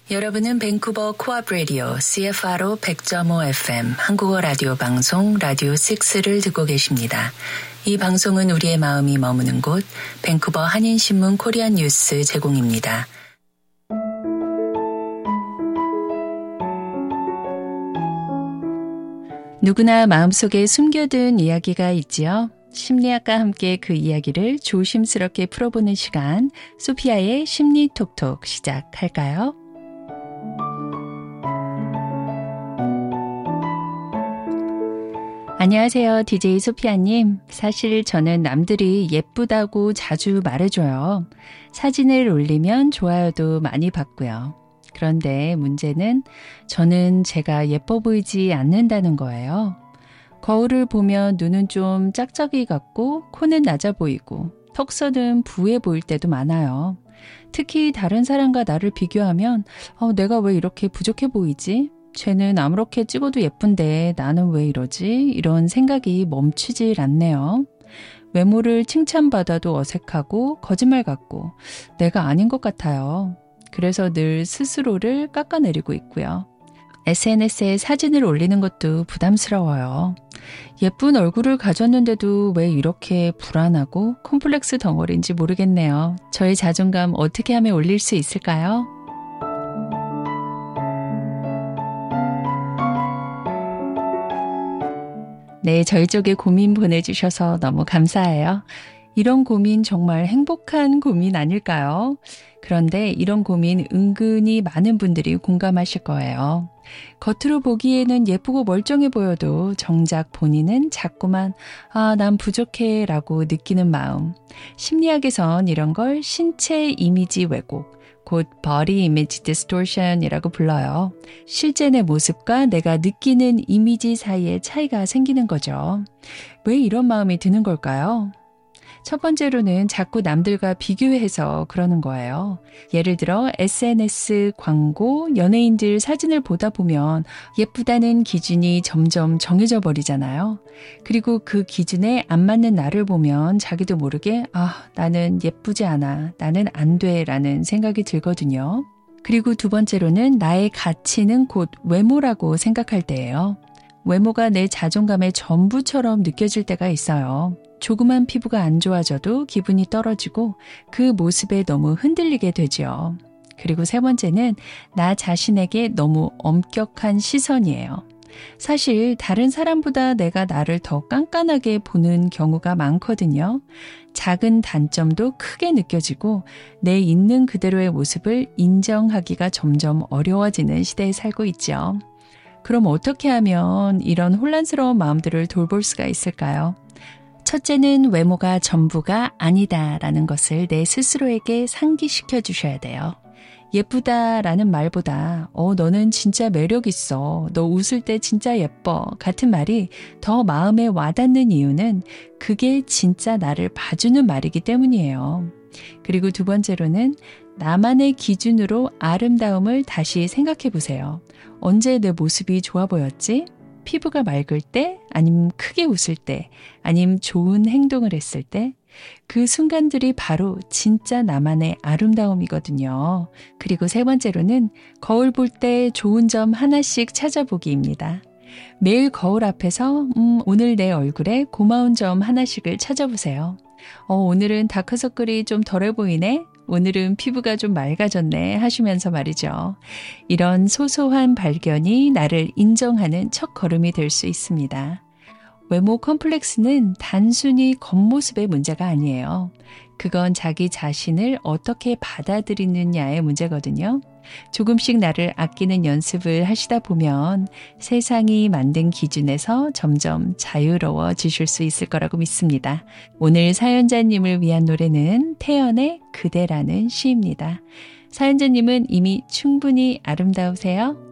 여러분은 밴쿠버 코앞 라디오 CFRO 100.5 FM 한국어 라디오 방송 라디오 6를 듣고 계십니다. 이 방송은 우리의 마음이 머무는 곳 밴쿠버 한인신문 코리안 뉴스 제공입니다. 누구나 마음속에 숨겨둔 이야기가 있지요. 심리학과 함께 그 이야기를 조심스럽게 풀어보는 시간, 소피아의 심리톡톡 시작할까요? 안녕하세요. DJ 소피아님. 사실 저는 남들이 예쁘다고 자주 말해줘요. 사진을 올리면 좋아요도 많이 받고요. 그런데 문제는 저는 제가 예뻐 보이지 않는다는 거예요. 거울을 보면 눈은 좀 짝짝이 같고 코는 낮아 보이고 턱선은 부해 보일 때도 많아요. 특히 다른 사람과 나를 비교하면 내가 왜 이렇게 부족해 보이지? 쟤는 아무렇게 찍어도 예쁜데 나는 왜 이러지? 이런 생각이 멈추질 않네요. 외모를 칭찬받아도 어색하고 거짓말 같고 내가 아닌 것 같아요. 그래서 늘 스스로를 깎아내리고 있고요. SNS에 사진을 올리는 것도 부담스러워요. 예쁜 얼굴을 가졌는데도 왜 이렇게 불안하고 콤플렉스 덩어리인지 모르겠네요. 저의 자존감 어떻게 하면 올릴 수 있을까요? 네, 저희 쪽에 고민 보내주셔서 너무 감사해요. 이런 고민 정말 행복한 고민 아닐까요? 그런데 이런 고민 은근히 많은 분들이 공감하실 거예요. 겉으로 보기에는 예쁘고 멀쩡해 보여도 정작 본인은 자꾸만 난 부족해 라고 느끼는 마음. 심리학에선 이런 걸 신체 이미지 왜곡, 곧 body image distortion 이라고 불러요. 실제 내 모습과 내가 느끼는 이미지 사이에 차이가 생기는 거죠. 왜 이런 마음이 드는 걸까요? 첫 번째로는 자꾸 남들과 비교해서 그러는 거예요. 예를 들어 SNS 광고, 연예인들 사진을 보다 보면 예쁘다는 기준이 점점 정해져 버리잖아요. 그리고 그 기준에 안 맞는 나를 보면 자기도 모르게 나는 예쁘지 않아, 나는 안 돼 라는 생각이 들거든요. 그리고 두 번째로는 나의 가치는 곧 외모라고 생각할 때예요. 외모가 내 자존감의 전부처럼 느껴질 때가 있어요. 조그만 피부가 안 좋아져도 기분이 떨어지고 그 모습에 너무 흔들리게 되죠. 그리고 세 번째는 나 자신에게 너무 엄격한 시선이에요. 사실 다른 사람보다 내가 나를 더 깐깐하게 보는 경우가 많거든요. 작은 단점도 크게 느껴지고 내 있는 그대로의 모습을 인정하기가 점점 어려워지는 시대에 살고 있죠. 그럼 어떻게 하면 이런 혼란스러운 마음들을 돌볼 수가 있을까요? 첫째는 외모가 전부가 아니다라는 것을 내 스스로에게 상기시켜 주셔야 돼요. 예쁘다라는 말보다 너는 진짜 매력 있어, 너 웃을 때 진짜 예뻐 같은 말이 더 마음에 와닿는 이유는 그게 진짜 나를 봐주는 말이기 때문이에요. 그리고 두 번째로는 나만의 기준으로 아름다움을 다시 생각해 보세요. 언제 내 모습이 좋아 보였지? 피부가 맑을 때, 아니면 크게 웃을 때, 아니면 좋은 행동을 했을 때, 그 순간들이 바로 진짜 나만의 아름다움이거든요. 그리고 세 번째로는 거울 볼 때 좋은 점 하나씩 찾아보기입니다. 매일 거울 앞에서 오늘 내 얼굴에 고마운 점 하나씩을 찾아보세요. 오늘은 다크서클이 좀 덜해 보이네? 오늘은 피부가 좀 맑아졌네 하시면서 말이죠. 이런 소소한 발견이 나를 인정하는 첫걸음이 될 수 있습니다. 외모 컴플렉스는 단순히 겉모습의 문제가 아니에요. 그건 자기 자신을 어떻게 받아들이느냐의 문제거든요. 조금씩 나를 아끼는 연습을 하시다 보면 세상이 만든 기준에서 점점 자유로워지실 수 있을 거라고 믿습니다. 오늘 사연자님을 위한 노래는 태연의 그대라는 시입니다. 사연자님은 이미 충분히 아름다우세요.